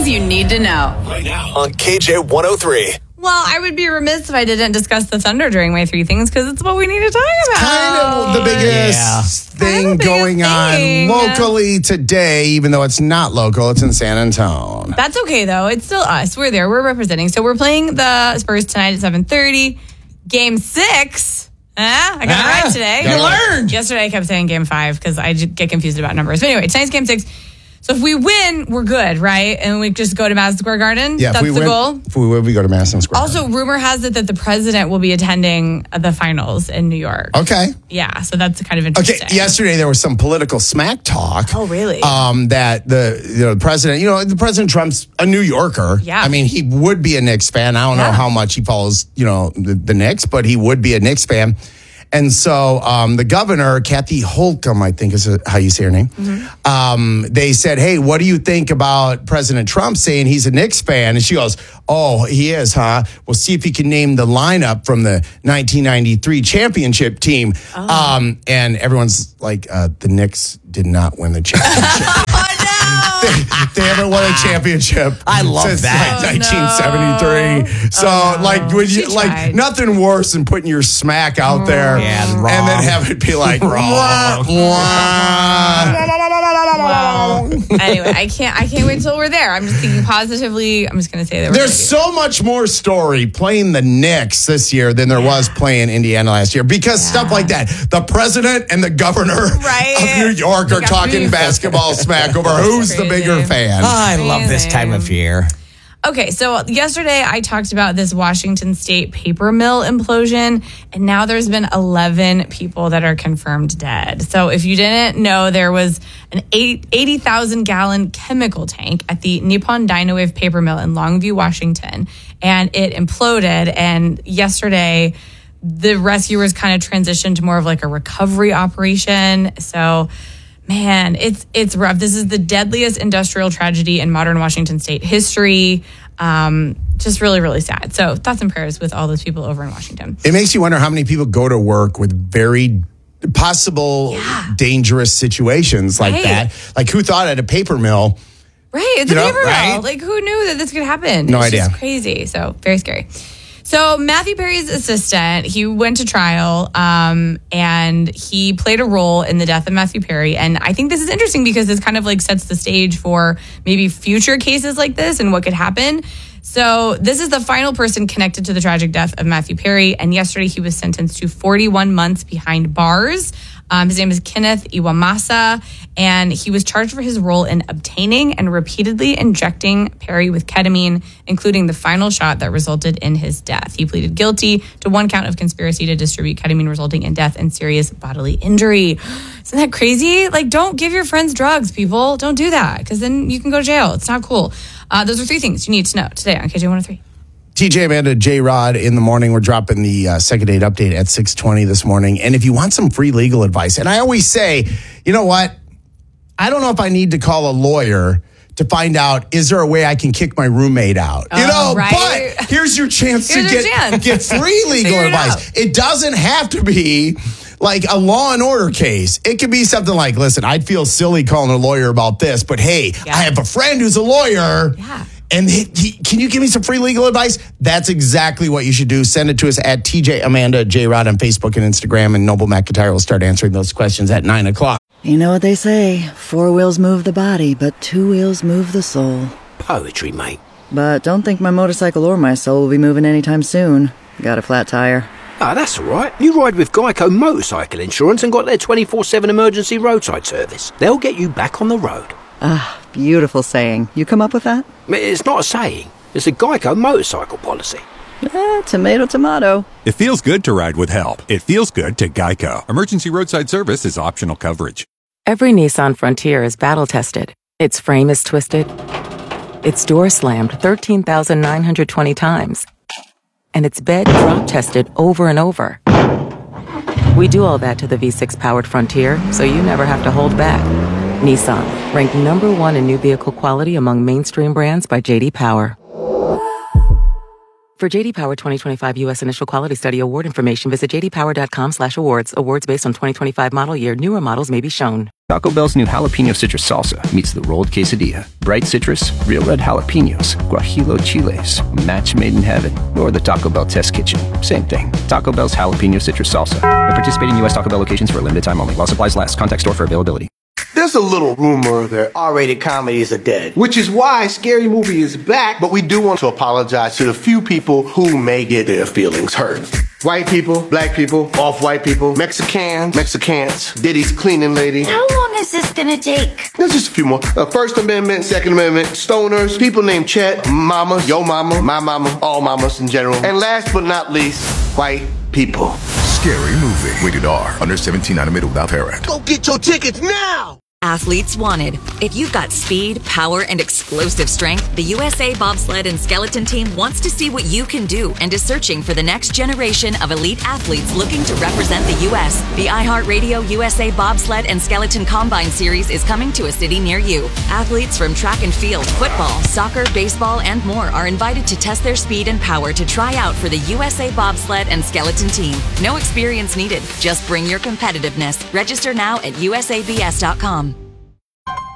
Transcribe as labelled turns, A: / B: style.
A: you need to know.
B: Right now on KJ 103.
A: Well, I would be remiss if I didn't discuss the Thunder during my three things because it's what we need to talk about.
C: Kind of the biggest thing going on locally today, even though it's not local. It's in San Antonio.
A: That's okay, though. It's still us. We're there. We're representing. So we're playing the Spurs tonight at 7:30. Game 6. I got it right today.
C: You learned.
A: Yesterday I kept saying Game 5 because I get confused about numbers. But anyway, tonight's Game 6. So if we win, we're good, right? And we just go to Madison Square Garden?
C: Yeah,
A: that's the goal?
C: If we win, we go to Madison Square
A: Also,
C: Garden.
A: rumor has it that the president will be attending the finals in New York.
C: Okay.
A: Yeah, so that's kind of interesting.
C: Okay, yesterday there was some political smack talk.
A: Oh, really?
C: That the president, the President Trump's a New Yorker.
A: Yeah.
C: I mean, he would be a Knicks fan. I don't know how much he follows, the Knicks, but he would be a Knicks fan. And so the governor, Kathy Holcomb, I think is how you say her name, they said, hey, what do you think about President Trump saying he's a Knicks fan? And she goes, oh, he is, huh? We'll see if he can name the lineup from the 1993 championship team. Oh. And everyone's like, the Knicks did not win the championship. They haven't won a championship.
D: I love
C: since
D: that.
C: 1973. So nothing worse than putting your smack out there and then have it be like wrong.
A: Anyway, I can't wait till we're there. I'm just thinking positively. I'm just going to say that
C: there's so much more story playing the Knicks this year than there was playing Indiana last year because stuff like that. The president and the governor of New York are talking basketball smack over who's the bigger fan.
D: I love this time of year.
A: Okay, so yesterday I talked about this Washington State paper mill implosion, and now there's been 11 people that are confirmed dead. So if you didn't know, there was an 80,000-gallon chemical tank at the Nippon Dynawave paper mill in Longview, Washington, and it imploded. And yesterday, the rescuers kind of transitioned to more of like a recovery operation. So man, it's rough. This is the deadliest industrial tragedy in modern Washington State history. Just really, really sad. So thoughts and prayers with all those people over in Washington.
C: It makes you wonder how many people go to work with very possible dangerous situations like that. Like who thought at a paper mill?
A: Right, it's a paper mill. Like who knew that this could happen?
C: No idea.
A: It's just crazy. So very scary. So Matthew Perry's assistant, he went to trial and he played a role in the death of Matthew Perry. And I think this is interesting because this kind of like sets the stage for maybe future cases like this and what could happen. So this is the final person connected to the tragic death of Matthew Perry. And yesterday he was sentenced to 41 months behind bars. His name is Kenneth Iwamasa, and he was charged for his role in obtaining and repeatedly injecting Perry with ketamine, including the final shot that resulted in his death. He pleaded guilty to one count of conspiracy to distribute ketamine resulting in death and serious bodily injury. Isn't that crazy? Like, don't give your friends drugs, people. Don't do that, because then you can go to jail. It's not cool. Those are three things you need to know today on KJ 103.
C: TJ, Amanda, J-Rod in the morning. We're dropping the second date update at 6:20 this morning. And if you want some free legal advice, and I always say, you know what? I don't know if I need to call a lawyer to find out, is there a way I can kick my roommate out?
A: Right?
C: But here's your chance to get free legal advice. It doesn't have to be like a Law and Order case. It could be something like, listen, I'd feel silly calling a lawyer about this, but hey, I have a friend who's a lawyer.
A: Yeah.
C: And can you give me some free legal advice? That's exactly what you should do. Send it to us at TJ Amanda J-Rod on Facebook and Instagram, and Noble McIntyre will start answering those questions at 9 o'clock.
E: You know what they say, 4 wheels move the body, but 2 wheels move the soul.
D: Poetry, mate.
E: But don't think my motorcycle or my soul will be moving anytime soon. Got a flat tire.
D: Ah, that's all right. You ride with Geico Motorcycle Insurance and got their 24/7 emergency roadside service. They'll get you back on the road.
E: Ah, beautiful saying. You come up with that?
D: It's not a saying. It's a Geico motorcycle policy.
E: Tomato, tomato.
F: It feels good to ride with help. It feels good to Geico. Emergency roadside service is optional coverage.
G: Every Nissan Frontier is battle-tested. Its frame is twisted. Its door slammed 13,920 times. And its bed drop-tested over and over. We do all that to the V6-powered Frontier, so you never have to hold back. Nissan, ranked #1 in new vehicle quality among mainstream brands by J.D. Power. For J.D. Power 2025 U.S. Initial Quality Study award information, visit jdpower.com/awards. Awards based on 2025 model year. Newer models may be shown.
H: Taco Bell's new jalapeno citrus salsa meets the rolled quesadilla.
D: bright citrus, real red jalapenos, guajillo chiles, a match made in heaven, or the Taco Bell test kitchen. Same thing. Taco Bell's jalapeno citrus salsa. At participating U.S. Taco Bell locations for a limited time only. While supplies last. Contact store for availability.
H: There's a little rumor that R-rated comedies are dead, which is why Scary Movie is back, but we do want to apologize to the few people who may get their feelings hurt. White people, black people, off-white people, Mexicans, Diddy's cleaning lady.
I: How long is this gonna take?
H: There's just a few more. First Amendment, Second Amendment, stoners, people named Chet, mamas, yo mama, my mama, all mamas in general. And last but not least, white people.
J: Scary Movie. Rated R. Under 17, not admitted without parent.
H: Go get your tickets now!
K: Athletes wanted. If you've got speed, power, and explosive strength, the USA Bobsled and Skeleton Team wants to see what you can do and is searching for the next generation of elite athletes looking to represent the U.S. The iHeartRadio USA Bobsled and Skeleton Combine Series is coming to a city near you. Athletes from track and field, football, soccer, baseball, and more are invited to test their speed and power to try out for the USA Bobsled and Skeleton Team. No experience needed. Just bring your competitiveness. Register now at usabs.com.